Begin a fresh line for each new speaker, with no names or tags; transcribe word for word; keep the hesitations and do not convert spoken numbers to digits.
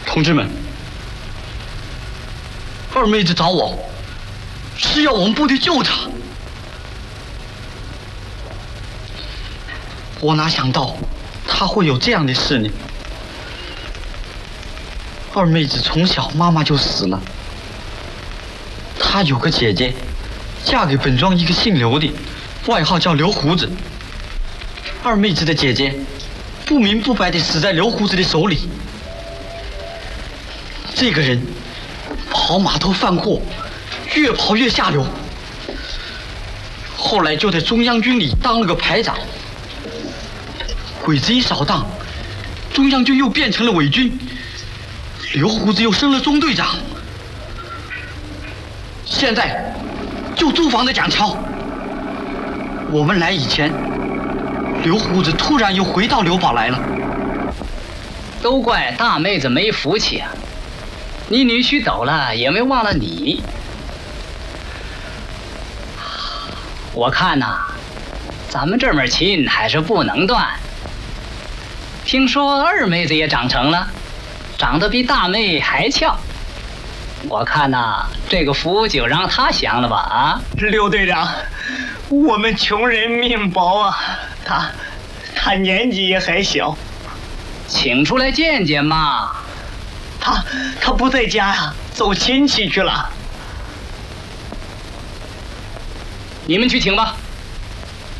同志们，二妹子找我，是要我们部队救她。我哪想到她会有这样的事呢？二妹子从小妈妈就死了，她有个姐姐，嫁给本庄一个姓刘的，外号叫刘胡子。二妹子的姐姐不明不白地死在刘胡子的手里。这个人跑码头贩货，越跑越下流，后来就在中央军里当了个排长。鬼子一扫荡，中央军又变成了伪军，刘胡子又升了中队长。现在就租房的蒋超，我们来以前，刘胡子突然又回到刘堡来了。
都怪大妹子没福气啊！你女婿走了，也没忘了你。我看呐，咱们这门亲还是不能断。听说二妹子也长成了，长得比大妹还俏。我看呐，这个福就让她享了吧啊！
刘队长，我们穷人命薄啊，他他年纪也还小，
请出来见见嘛。
他他不在家呀，走亲戚去了。
你们去请吧。